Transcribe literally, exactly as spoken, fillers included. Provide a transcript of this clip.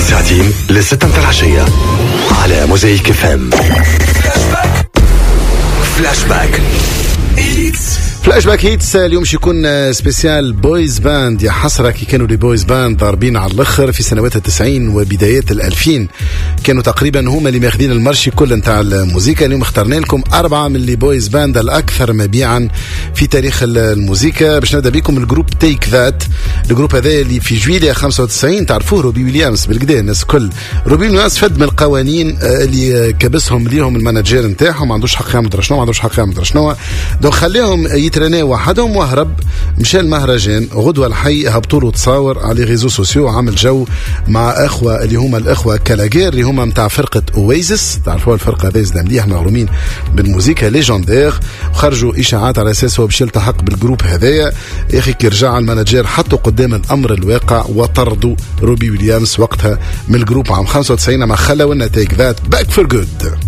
ساعتين لستة متاع العشية على موزايك اف ام. فلاش باك فلاش باك هيتس. اليوم شيكون سبيسيال بويز باند. يا حسرة كي كانوا لي بويز باند ضاربين على الاخر في سنوات التسعين وبدايات الألفين، كانوا تقريبا هما اللي ماخذين المرشي كل نتاع الموسيقى. اليوم اخترنا لكم أربعة من لي بويز باند الأكثر مبيعا في تاريخ الموسيقى. باش نبدا بكم الجروب تيك ذات. الجروب هذا اللي في جويلية خمسة وتسعين تعرفوه روبي ويليامز بالكدا الناس كل. روبي ويليامز فد من القوانين اللي كبسهم ليهم المانجير نتاعهم، ما عندوش حق يعمل شنو، ما عندوش حق يعمل شنو، دونك خليهم يترناو وحدهم وهرب. مشى المهرجان غدوة الحي، هبطوا له تصاور على ريزو سوسيو، عمل جو مع اخوه اللي هما الاخوه كالاغير اللي هما نتاع فرقه اويزس. تعرفوا الفرقه هذه مليح معرومين بالموسيقى ليجندير، وخرجوا اشاعات على اساس هو باش يلتحق بالجروب هذايا. يا اخي كي رجع المانجير حطوا قدام الامر الواقع وطردوا روبي ويليامز وقتها من الجروب عام خمسة وتسعين، ما خلوا لنا تيك ذات باك فور جود.